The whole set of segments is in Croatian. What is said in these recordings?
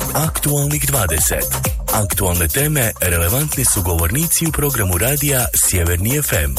Aktualnih 20. Aktualne teme relevantni su govornici u programu radija Sjeverni FM.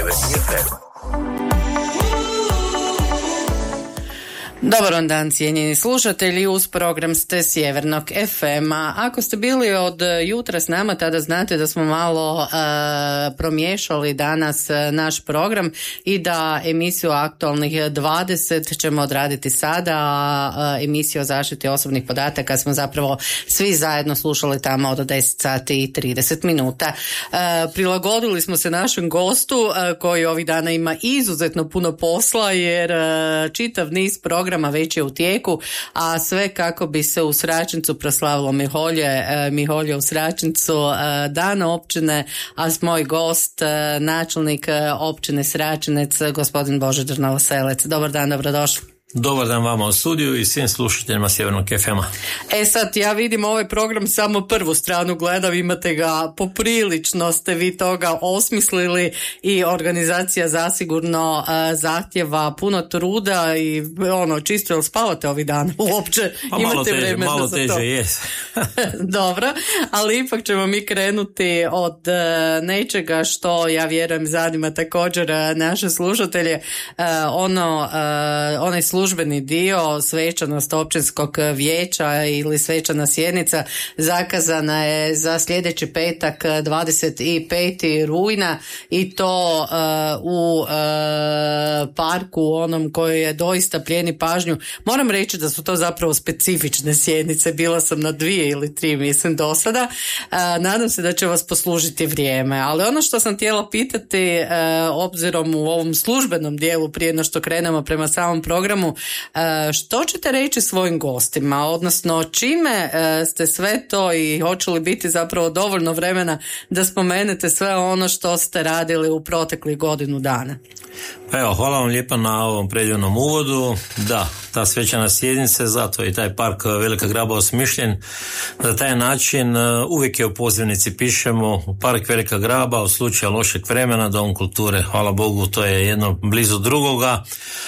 Dobar dan, cijenjeni slušatelji, uz program ste Sjevernog FM-a. Ako ste bili od jutra s nama, tada znate da smo malo promiješali danas naš program i da emisiju Aktualnih 20 ćemo odraditi sada, a emisiju o zaštiti osobnih podataka smo zapravo svi zajedno slušali tamo od 10 sati i 30 minuta. Prilagodili smo se našem gostu koji ovih dana ima izuzetno puno posla jer čitav niz programa već je u tijeku, a sve kako bi se u Sračincu proslavilo Miholje u Sračincu, dan općine, a moj gost, načelnik općine Sračinec, gospodin Božidar Novoselec. Dobar dan, dobrodošli. Dobar dan vama u studiju i svim slušateljima Sjevernog FM-a. Sad ja vidim ovaj program samo prvu stranu gledam, imate ga poprilično, ste vi toga osmislili i organizacija zasigurno zahtjeva puno truda i čisto jel spavate ovih dana uopće? Imate vremena malo za teže, to? Yes. Dobro, ali ipak ćemo mi krenuti od nečega što ja vjerujem zanima također naše slušatelje, onaj službeni dio, svečanost općinskog vijeća ili svečana sjednica zakazana je za sljedeći petak 25. rujna i to u parku onom koji je doista plijeni pažnju. Moram reći da su to zapravo specifične sjednice, bila sam na 2 ili 3 mislim do sada. Nadam se da će vas poslužiti vrijeme, ali ono što sam htjela pitati obzirom u ovom službenom dijelu prije no što krenemo prema samom programu, što ćete reći svojim gostima, odnosno čime ste sve to i hoće li biti zapravo dovoljno vremena da spomenete sve ono što ste radili u proteklih godinu dana? Evo, hvala vam lijepa na ovom predivnom uvodu. Da, ta svečana sjednica, zato je taj park Velika Graba osmišljen. Na taj način uvijek je u pozivnici pišemo park Velika Graba u slučaju lošeg vremena, dom kulture. Hvala Bogu, to je jedno blizu drugoga.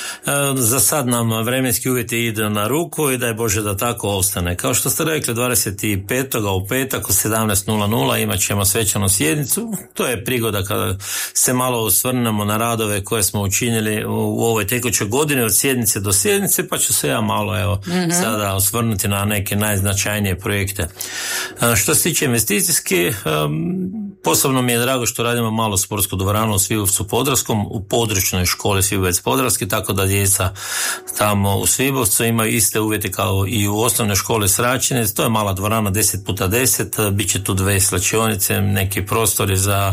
Za sad nam vremenski uvjeti ide na ruku i daj Bože da tako ostane. Kao što ste rekli, 25. u petak u 17:00 imat ćemo svečanu sjednicu. To je prigoda kada se malo osvrnemo na radove koje smo učinili u ovoj tekućoj godini od sjednice do sjednice, pa ću se ja malo sada osvrnuti na neke najznačajnije projekte. Što se tiče investicijski, posebno mi je drago što radimo malo sportsku dvoranu u Svibovcu Podravskom, u područnoj školi Svibovac Podravski, tako da djeca tamo u Svibovcu imaju iste uvjete kao i u osnovnoj školi Sračinec. To je mala dvorana 10x10, bit će tu 2 slačionice, neki prostori za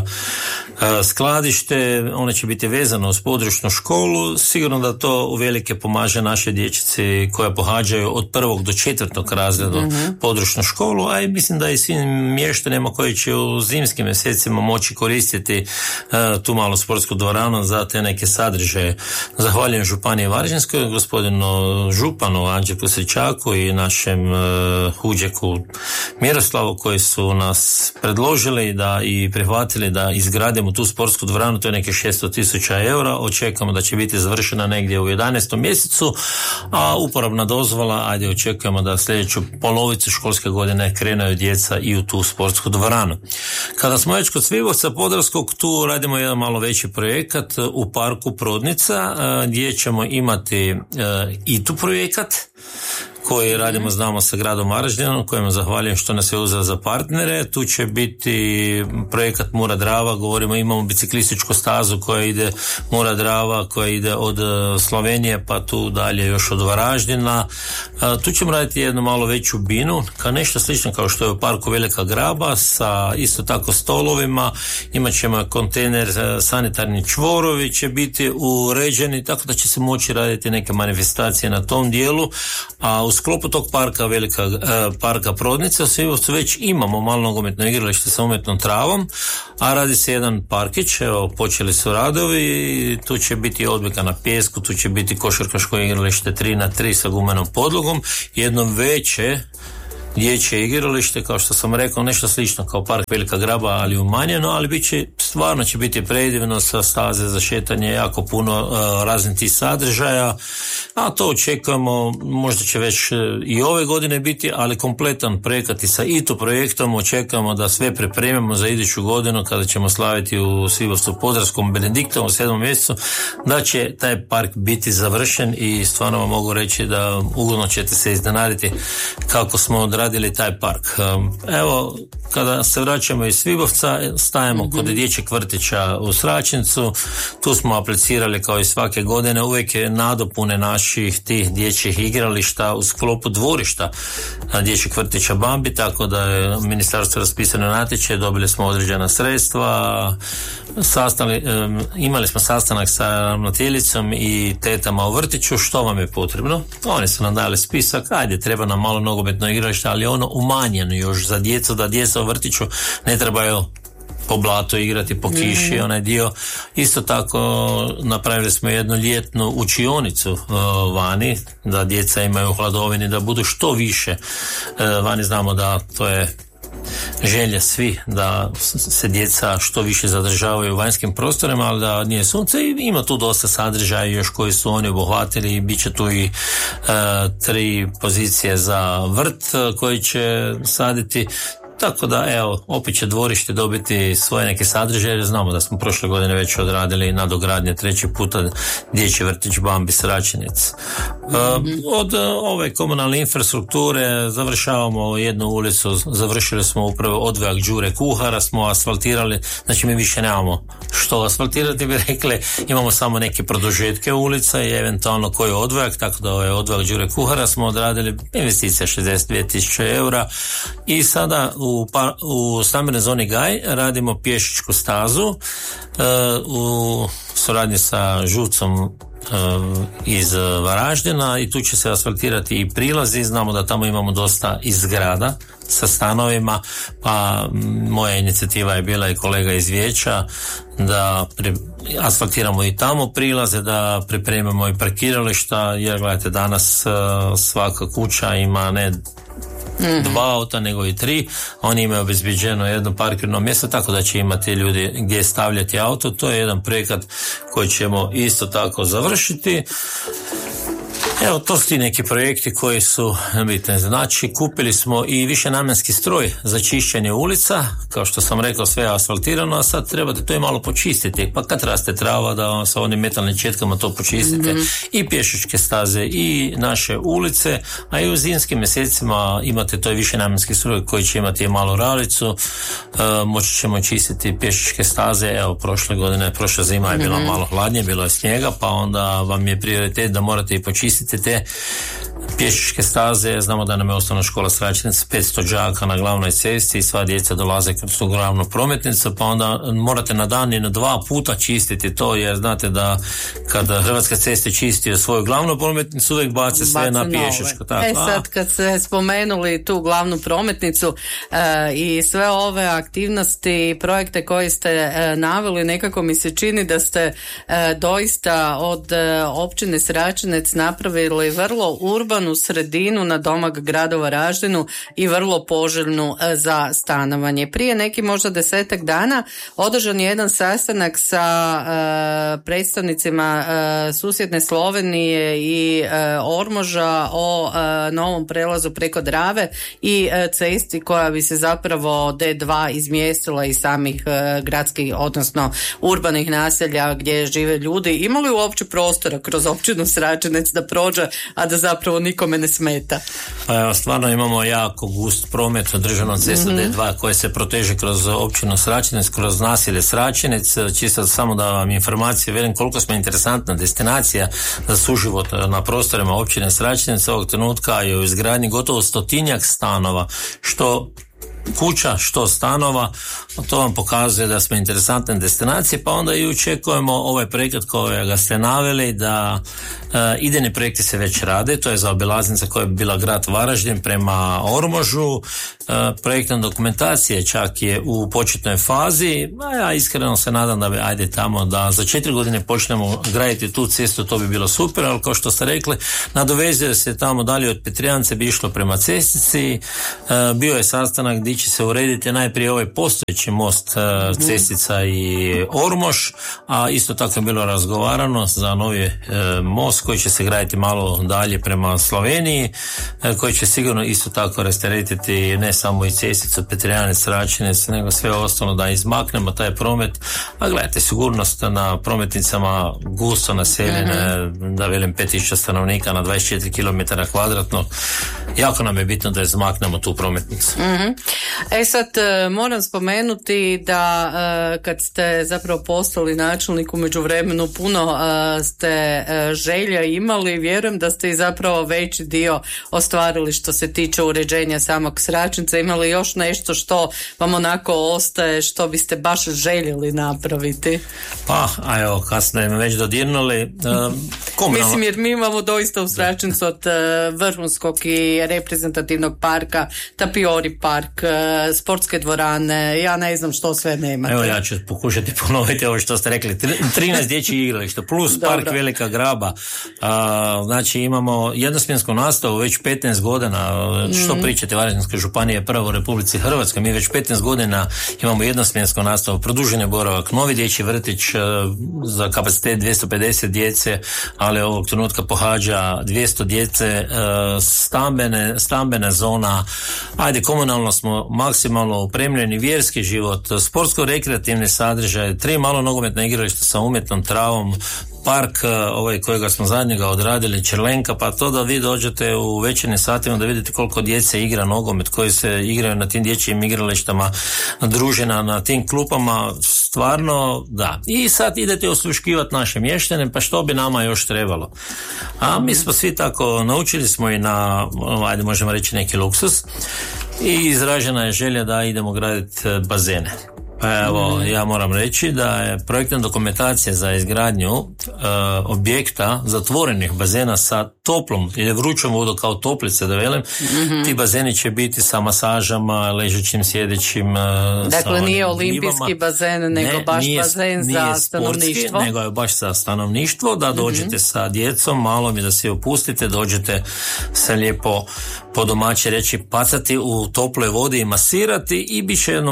skladište, one će biti vezane uz područnu školu. Sigurno da to uvelike pomaže našoj dječici koja pohađaju od 1. do 4. razreda područnu školu, a i mislim da i svim mještanima koji će u zimskim mjesecima moći koristiti tu malu sportsku dvoranu za te neke sadržaje. Zahvaljujem Županiji Varaždinskoj, gospodinu županu Anđelku Sričaku i našem huđeku Miroslavu koji su nas predložili da i prihvatili da izgradimo tu sportsku dvoranu. To je neke 600.000 eura. Očekujemo da će biti završena negdje u 11. mjesecu, a uporabna dozvola, očekujemo da sljedeću polovicu školske godine krenaju djeca i u tu sportsku dvoranu. Kada smo već kod Svibovca Podravskog, tu radimo jedan malo veći projekat u parku Prodnica, gdje ćemo imati ITU projekat koji radimo, znamo, sa gradom Varaždinom, kojima zahvaljujem što nas je uzeo za partnere. Tu će biti projekat Mura-Drava, imamo biciklističku stazu koja ide Mura-Drava, koja ide od Slovenije pa tu dalje još od Varaždina. Tu ćemo raditi jednu malo veću binu, kao nešto slično kao što je u parku Velika Graba, sa isto tako stolovima. Imat ćemo kontejner, sanitarni čvorovi će biti uređeni, tako da će se moći raditi neke manifestacije na tom dijelu, a u sklopu tog parka parka Prodnica u Svibovcu već imamo malo nogometno igralište sa umjetnom travom, a radi se jedan parkić, evo počeli su radovi, tu će biti odbojka na pijesku, tu će biti košarkaško igralište 3x3 sa gumenom podlogom, jedno veće dječje igralište, kao što sam rekao, nešto slično kao park Velika Graba, ali umanjeno, ali bit će stvarno će biti predivno, sa staze za šetanje jako puno raznih tih sadržaja, a to očekujemo, možda će već i ove godine biti, ali kompletan projekat i sa ITU projektom očekujemo da sve pripremimo za iduću godinu kada ćemo slaviti u Svibovcu Podravskom Benediktom u 7. mjesecu, da će taj park biti završen i stvarno vam mogu reći da ugodno ćete se iznenaditi kako smo odradili taj park. Evo, kada se vraćamo iz Svibovca, stajemo kod dječjeg vrtića u Sračincu, tu smo aplicirali kao i svake godine uvijek je nadopune naših tih dječjih igrališta u sklopu dvorišta dječjeg vrtića Bambi, tako da je ministarstvo raspisano natječaj, dobili smo određena sredstva, imali smo sastanak sa ravnateljicom i tetama u vrtiću, što vam je potrebno. Oni su nam dali spisak, ajde, treba nam malo nogometno igralište, ali ono umanjeno još za djecu, da djeca u vrtiću ne trebaju po blatu igrati, po kiši, onaj dio. Isto tako napravili smo jednu ljetnu učionicu vani, da djeca imaju hladovini, da budu što više vani. Znamo da to je želja svi, da se djeca što više zadržavaju u vanjskim prostorima, ali da nije sunce, i ima tu dosta sadržaja još koji su oni obuhvatili i bit će tu i 3 pozicije za vrt koji će saditi. Tako da, evo, opet će dvorište dobiti svoje neke sadržaje, jer znamo da smo prošle godine već odradili nadogradnje 3. puta dječji vrtić Bambi Sračinec. Od ove komunalne infrastrukture završavamo jednu ulicu, završili smo upravo odvojak Đure Kuhara, smo asfaltirali, znači mi više nemamo što asfaltirati, bi rekli, imamo samo neke produžetke ulica i eventualno koji odvojak, tako da ovaj odvojak Đure Kuhara smo odradili, investicija 62.000 eura, i sada u stambenoj zoni Gaj radimo pješičku stazu u suradnji sa Žucom iz Varaždina, i tu će se asfaltirati i prilazi. Znamo da tamo imamo dosta izgrada sa stanovima, pa moja inicijativa je bila i kolega iz vijeća da asfaltiramo i tamo prilaze, da pripremimo i parkirališta, jer gledajte, danas svaka kuća ima ne 2 auta, nego i 3. Oni imaju obezbeđeno jedno parkirno mjesto, tako da će imati ljudi gdje stavljati auto. To je jedan projekat koji ćemo isto tako završiti. Evo, to su ti neki projekti koji su bitni. Znači, kupili smo i višenamjenski stroj za čišćenje ulica, kao što sam rekao, sve je asfaltirano, a sad trebate to i malo počistiti, pa kad raste trava da sa onim metalnim četkama to počistite. I pješačke staze i naše ulice, a i u zimskim mjesecima imate to višenamjenski stroj koji će imati malu ralicu, moći ćemo čistiti pješačke staze. Evo, prošla zima je bila malo hladnije, bilo je snijega, pa onda vam je prioritet da morate i počistiti te pješačke staze. Znamo da nam je osnovna škola Sračinec 500 đaka na glavnoj cesti i sva djeca dolaze kroz tu glavnu prometnicu, pa onda morate na dan i na 2 puta čistiti to, jer znate da kada Hrvatske ceste čistio svoju glavnu prometnicu uvijek bace sve na pješačku. Sad kad ste spomenuli tu glavnu prometnicu i sve ove aktivnosti i projekte koje ste naveli, nekako mi se čini da ste doista od općine Sračinec napravili vrlo urbanu sredinu na domak grada Varaždinu i vrlo poželjnu za stanovanje. Prije neki možda 10-ak dana održan je jedan sastanak sa predstavnicima susjedne Slovenije i Ormoža o novom prelazu preko Drave i cesti koja bi se zapravo D2 izmjestila iz samih gradskih, odnosno urbanih naselja gdje žive ljudi. Imali uopće prostora kroz općinu Sračinec da prođe, a da zapravo nikome ne smeta? Pa evo, stvarno imamo jako gust promet na državnom cestu D2 koje se proteže kroz općinu Sračinec, kroz naselje Sračinec. Čisto samo da vam informacije velim koliko smo interesantna destinacija za suživot na prostorima općine Sračinec. Ovog trenutka je u izgradnji gotovo 100-tinjak stanova, što kuća, što stanova. To vam pokazuje da smo interesantne destinacije, pa onda i očekujemo ovaj projekat kojega ste naveli, da idejni projekti se već rade. To je za obilaznica koja bi bila grad Varaždin prema Ormožu. Projektna dokumentacija čak je u početnoj fazi, a ja iskreno se nadam da bi tamo da za 4 godine počnemo graditi tu cestu, to bi bilo super, ali kao što ste rekli, nadovezuje se tamo dalje od Petrijance, bi išlo prema cestici. Bio je sastanak gdje gdje će se urediti najprije ovaj postojeći most Cestica i Ormoš, a isto tako je bilo razgovarano za novi most koji će se graditi malo dalje prema Sloveniji, koji će sigurno isto tako rasteretiti ne samo i Cesticu, Petrijanec, Račinec, nego sve ostalo da izmaknemo taj promet. A gledajte, sigurnost na prometnicama gusto naseljene, da velim 5000 stanovnika na 24 km kvadratnog, jako nam je bitno da izmaknemo tu prometnicu. Sad moram spomenuti da kad ste zapravo postali načelnik u međuvremenu puno ste želja imali, vjerujem da ste i zapravo veći dio ostvarili što se tiče uređenja samog Sračinca. Imali još nešto što vam onako ostaje, što biste baš željeli napraviti? Pa, a evo, kasno me već dodirnuli. Mislim, jer mi imamo doista u Sračincu od vrhunskog i reprezentativnog parka, Tapiori park, sportske dvorane, ja ne znam što sve nemate. Evo, ja ću pokušati ponoviti ovo što ste rekli. 13 dječjih igrališta plus park Velika Graba. Znači imamo jednosmjensku nastavu već 15 godina. Što pričate, Varaždinska županija je prva u Republici Hrvatskoj. Mi već 15 godina imamo jednosmjensku nastavu, produženi boravak, novi dječji vrtić za kapacitet 250 djece, ali ovog trenutka pohađa 200 djece, stambene zona. Ajde, komunalno smo maksimalno opremljeni, vjerski život, sportsko-rekreativni sadržaj, 3 malo nogometna igrališta sa umjetnom travom, park kojega smo zadnjega odradili, Čerlenka, pa to da vi dođete u večernjim satima da vidite koliko djece igra nogomet, koji se igraju na tim dječjim igralištima, družina na tim klupama, stvarno da. I sad idete osluškivati naše mještane, pa što bi nama još trebalo? A mi smo svi tako, naučili smo i na, ajde možemo reći neki luksus, i izražena je želja da idemo graditi bazene. Pa evo, ja moram reći da je projektna dokumentacija za izgradnju objekta zatvorenih bazena sa toplom ili vrućom vodom kao toplice, da velim, ti bazeni će biti sa masažama, ležećim, sjedećim. Dakle, nije olimpijski bazen, nego baš bazen za stanovništvo. Nego je baš za stanovništvo, da dođete sa djecom, malo i da se opustite, dođete se lijepo po domaći reći pacati u toploj vodi i masirati, i bit će jedno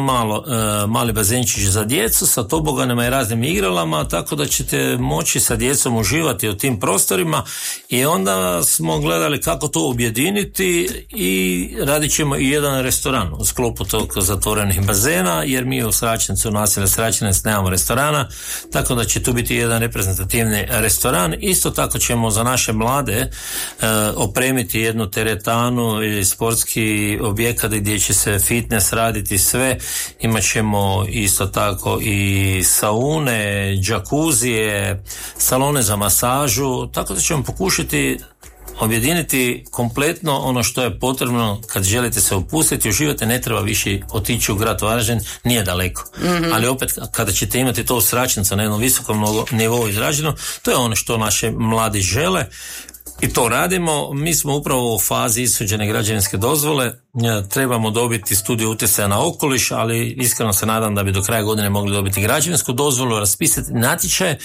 mali bazenčić za djecu sa toboganima i raznim igralama, tako da ćete moći sa djecom uživati u tim prostorima. I onda smo gledali kako to objediniti i radit ćemo i jedan restoran u sklopu tog zatvorenih bazena, jer mi u Sračincu, naselju Sračinec, nemamo restorana, tako da će tu biti jedan reprezentativni restoran. Isto tako ćemo za naše mlade opremiti jednu teretanu ili sportski objekat gdje će se fitness raditi sve. Imat ćemo isto tako i saune, džakuzije, salone za masažu, tako da ćemo pokušati objediniti kompletno ono što je potrebno kad želite se opustiti, uživati, ne treba više otići u grad Varaždin, nije daleko. Ali opet kada ćete imati to u Sračincu na jednom visokom nivou izraženo, to je ono što naše mladi žele. I to radimo. Mi smo upravo u fazi ishođene građevinske dozvole. Trebamo dobiti studiju utjecaja na okoliš, ali iskreno se nadam da bi do kraja godine mogli dobiti građevinsku dozvolu, raspisati natječaje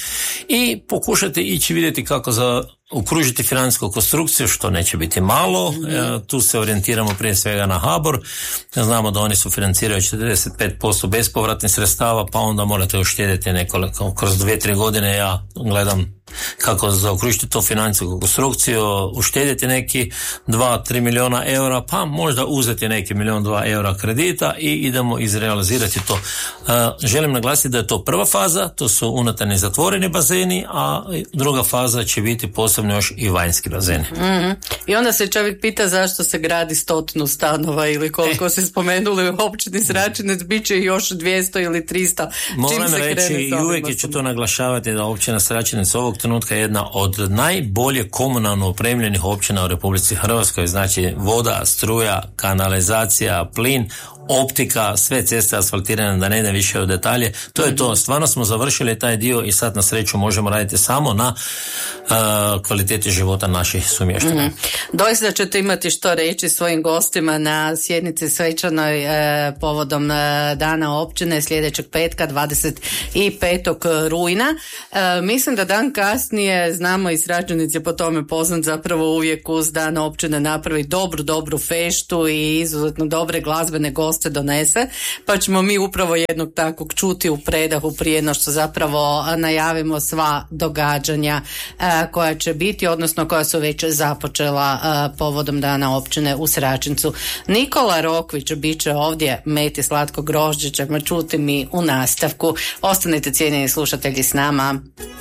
i pokušati ići vidjeti kako okružiti financijsku konstrukciju, što neće biti malo. Tu se orijentiramo prije svega na HBOR. Znamo da oni sufinanciraju 45% bespovratnih sredstava, pa onda morate uštedjeti nekoliko, kroz 2-3 godine ja gledam kako zaokružiti to financijsku konstrukciju, uštedjeti neki 2-3 milijuna eura, pa možda uzeti neki 1-2 eura kredita i idemo izrealizirati to. Želim naglasiti da je to prva faza, to su unutarnji zatvoreni bazeni, a druga faza će biti posebno još i vanjski bazeni. I onda se čovjek pita zašto se gradi 100 stanova ili koliko se spomenuli u općini Sračinec, bit će još 200 ili 300. Moram reći i uvijek ću to naglašavati da općina Sračinec ovog trenutka je jedna od najbolje komunalno opremljenih općina u Republici Hrvatskoj, znači voda, struja, kanalizacija, plin, optika, sve ceste asfaltirane, da ne idem više u detalje. To je to. Stvarno smo završili taj dio i sad na sreću možemo raditi samo na kvaliteti života naših sumještana. Doista ćete imati što reći svojim gostima na sjednici svečanoj povodom Dana općine sljedećeg petka 25. rujna. Mislim da dan kasnije, znamo i Sračinec je po tome poznat, zapravo uvijek uz Dan općine napravi dobru feštu i izuzetno dobre glazbene goste goste donese, pa ćemo mi upravo jednog takvog čuti u predahu prije no što zapravo najavimo sva događanja koja će biti, odnosno koja su već započela povodom Dana općine u Sračincu. Nikola Rokvić bit će ovdje, meti slatko grožđe ćemo čuti mi u nastavku. Ostanite cijenjeni slušatelji s nama.